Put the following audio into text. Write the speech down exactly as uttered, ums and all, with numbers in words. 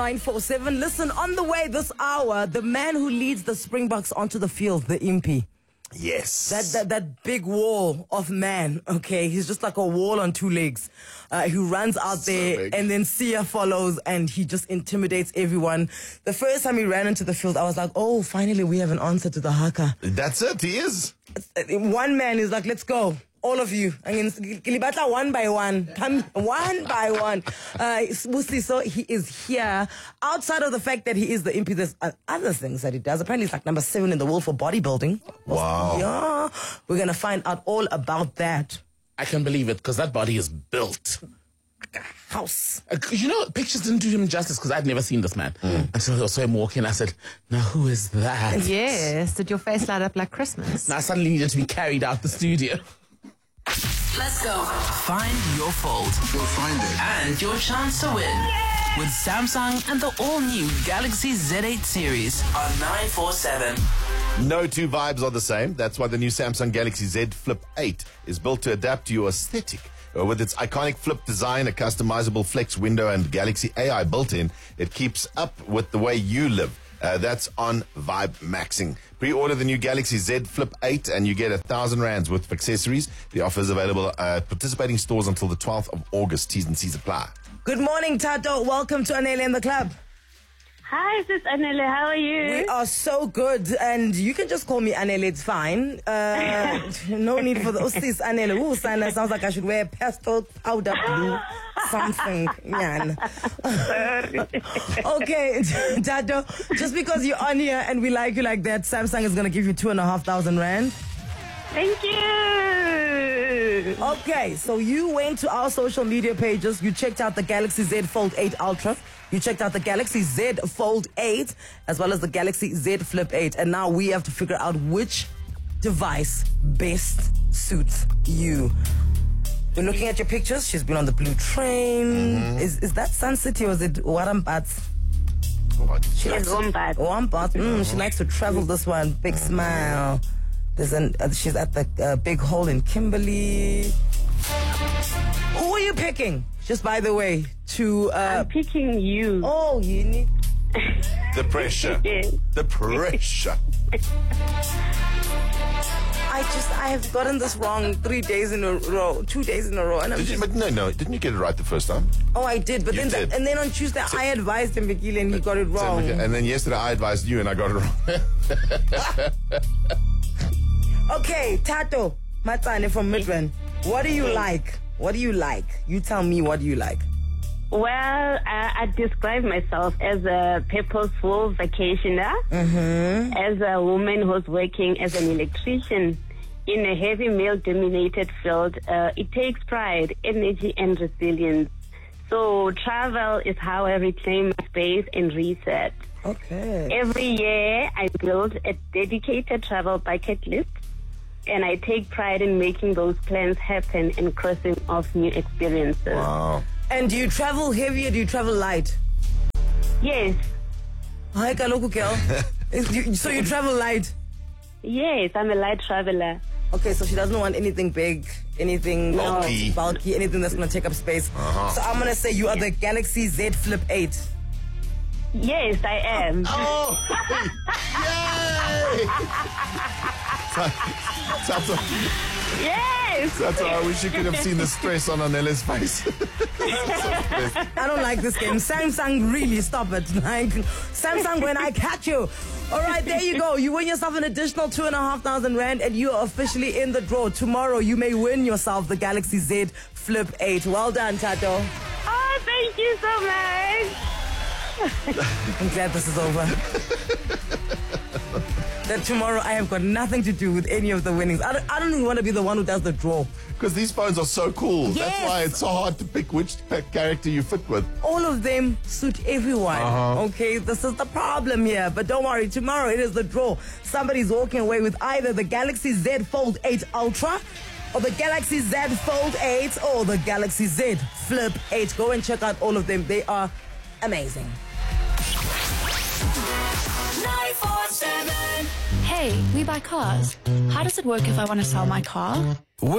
nine four seven. Listen, on the way this hour, the man who leads the Springboks onto the field, the Impy. Yes. That, that that big wall of man, okay? He's just like a wall on two legs. Uh, he runs out So there big. and then Sia follows and he just intimidates everyone. The first time he ran into the field, I was like, oh, finally we have an answer to the haka. That's it, he is. One man is like, let's go. All of you. I mean, Kilibata one by one. Come one by one. Uh, Smusi, so he is here. Outside of the fact that he is the Impy, there's uh, other things that he does. Apparently he's like number seven in the world for bodybuilding. Wow. Yeah. We're going to find out all about that. I can believe it because that body is built. House. Uh, you know, pictures didn't do him justice because I'd never seen this man. Mm. And so I saw him walking. I said, now who is that? Yes. Did your face light up like Christmas? Now I suddenly needed to be carried out the studio. Let's go. Find your fold. You'll find it. And your chance to win. Yeah! With Samsung and the all-new Galaxy Z eight series on nine four seven. No two vibes are the same. That's why the new Samsung Galaxy Z Flip eight is built to adapt to your aesthetic. Uh, With its iconic flip design, a customizable flex window, and Galaxy A I built in, it keeps up with the way you live. Uh, that's on Vibe Maxing. Pre-order the new Galaxy Z Flip eight and you get a thousand rands worth of accessories. The offer is available at participating stores until the twelfth of August. T's and C's apply. Good morning, Tato. Welcome to Anele in the Club. Hi, sis Anele. How are you? We are so good, and you can just call me Anele. It's fine. Uh, no need for the sis Anele. Ooh, Sana, sounds like I should wear pastel powder blue something. Yeah. Okay, Tato. Just because you're on here and we like you like that, Samsung is gonna give you two and a half thousand rand. Thank you. Okay, so you went to our social media pages. You checked out the Galaxy Z Fold eight Ultra. You checked out the Galaxy Z Fold eight, as well as the Galaxy Z Flip eight. And now we have to figure out which device best suits you. We're looking at your pictures. She's been on the blue train. Mm-hmm. Is is that Sun City or is it Warambats? What? She Yes, Wombat. Wombat. Mm, she likes to travel this one. Big smile. There's an, uh, she's at the uh, big hole in Kimberley. Who are you picking? Just by the way, to... Uh, I'm picking you. oh, you need... The pressure. Yes. The pressure. I just, I have gotten this wrong three days in a row, two days in a row. And I'm Did you, just, but no, no, didn't you get it right the first time? oh, I did. But You then, did. and then on Tuesday, I advised him, Vikile, and he got it wrong. And then yesterday I advised you and I got it wrong. Okay, Tato Matane from Midrand. What do you like? What do you like? You tell me, what do you like? Well, I, I describe myself as a purposeful vacationer, Mm-hmm. as a woman who's working as an electrician in a heavy male-dominated field. Uh, it takes pride, energy, and resilience. So travel is how I reclaim my space and reset. Okay. Every year, I build a dedicated travel bucket list, and I take pride in making those plans happen and crossing off new experiences. Wow. And do you travel heavy or do you travel light? Yes, Hi, Kaloku girl. Is- you- so you travel light? yes, I'm a light traveler. Okay, so she doesn't want anything big, anything Bulky. bulky, anything that's going to take up space. Uh-huh. So I'm going to say you are the Galaxy Z Flip eight. Yes, I am. Oh! Yay! That's why Yes. that's why I wish you could have seen the stress on Anela's face. I don't like this game. Samsung, really stop it. Like, Samsung, when I catch you. All right, there you go. You win yourself an additional two and a half thousand rand, and you are officially in the draw. Tomorrow, you may win yourself the Galaxy Z Flip eight. Well done, Tato. Oh, thank you so much. I'm glad this is over. That tomorrow I have got nothing to do with any of the winnings. I don't, I don't even want to be the one who does the draw. Because these phones are so cool. That's Yes. why it's so hard to pick which pe- character you fit with. All of them suit everyone. Uh-huh. Okay, this is the problem here. But don't worry, tomorrow it is the draw. Somebody's walking away with either the Galaxy Z Fold eight Ultra, or the Galaxy Z Fold eight, or the Galaxy Z Flip eight. Go and check out all of them. They are amazing. nine four seven. Hey, we buy cars. How does it work if I want to sell my car?